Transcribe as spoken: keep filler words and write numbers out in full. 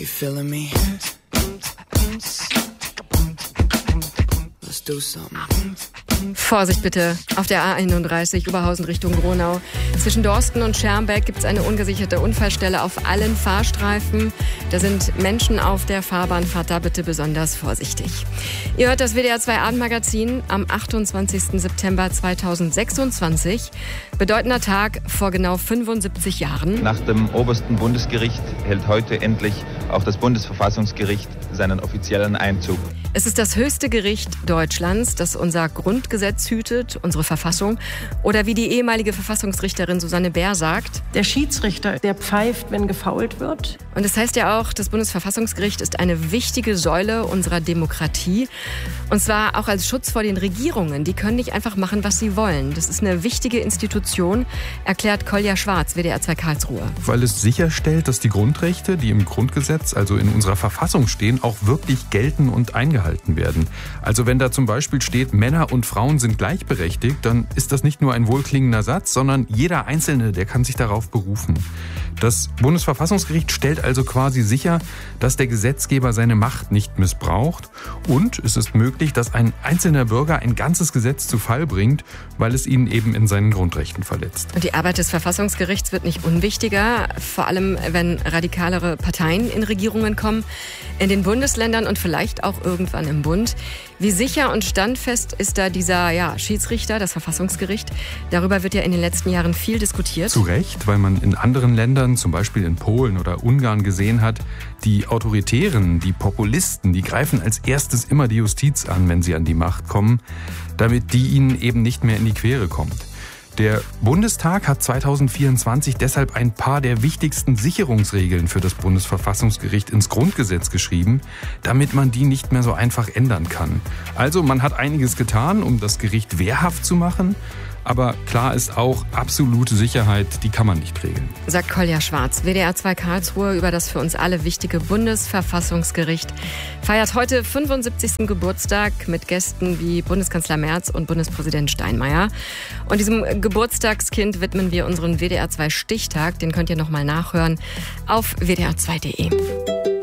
feeling me? Let's do something. Vorsicht bitte, auf der A einunddreißig Oberhausen Richtung Gronau. Zwischen Dorsten und Schermbeck gibt es eine ungesicherte Unfallstelle auf allen Fahrstreifen. Da sind Menschen auf der Fahrbahn, fahrt da bitte besonders vorsichtig. Ihr hört das W D R zwei Abendmagazin am achtundzwanzigsten September zweitausendsechsundzwanzig. Bedeutender Tag vor genau fünfundsiebzig Jahren. Nach dem obersten Bundesgericht hält heute endlich auch das Bundesverfassungsgericht seinen offiziellen Einzug. Es ist das höchste Gericht Deutschlands, das unser Grundgesetz hütet, unsere Verfassung. Oder wie die ehemalige Verfassungsrichterin Susanne Bär sagt: Der Schiedsrichter, der pfeift, wenn gefoult wird. Und es heißt ja auch, das Bundesverfassungsgericht ist eine wichtige Säule unserer Demokratie. Und zwar auch als Schutz vor den Regierungen. Die können nicht einfach machen, was sie wollen. Das ist eine wichtige Institution, erklärt Kolja Schwarz, W D R zwei Karlsruhe. Weil es sicherstellt, dass die Grundrechte, die im Grundgesetz, also in unserer Verfassung stehen, auch wirklich gelten und eingehalten werden. Also wenn da zum Beispiel steht, Männer und Frauen sind gleichberechtigt, dann ist das nicht nur ein wohlklingender Satz, sondern jeder Einzelne, der kann sich darauf berufen. Das Bundesverfassungsgericht stellt also quasi sicher, dass der Gesetzgeber seine Macht nicht missbraucht, und es ist möglich, dass ein einzelner Bürger ein ganzes Gesetz zu Fall bringt, weil es ihn eben in seinen Grundrechten verletzt. Und die Arbeit des Verfassungsgerichts wird nicht unwichtiger, vor allem wenn radikalere Parteien in Regierungen kommen, in den Bundesländern und vielleicht auch irgendwann im Bund. Wie sicher und standfest ist da dieser ja, Schiedsrichter, das Verfassungsgericht? Darüber wird ja in den letzten Jahren viel diskutiert. Zu Recht, weil man in anderen Ländern, zum Beispiel in Polen oder Ungarn, gesehen hat, die Autoritären, die Populisten, die greifen als erstes immer die Justiz an, wenn sie an die Macht kommen, damit die ihnen eben nicht mehr in die Quere kommt. Der Bundestag hat zweitausendvierundzwanzig deshalb ein paar der wichtigsten Sicherungsregeln für das Bundesverfassungsgericht ins Grundgesetz geschrieben, damit man die nicht mehr so einfach ändern kann. Also man hat einiges getan, um das Gericht wehrhaft zu machen, aber klar ist auch, absolute Sicherheit, die kann man nicht regeln. Sagt Kolja Schwarz, W D R zwei Karlsruhe, über das für uns alle wichtige Bundesverfassungsgericht. Feiert heute fünfundsiebzigsten Geburtstag mit Gästen wie Bundeskanzler Merz und Bundespräsident Steinmeier. Und diesem Geburtstagskind widmen wir unseren W D R zwei Stichtag. Den könnt ihr nochmal nachhören auf w d r zwei punkt d e.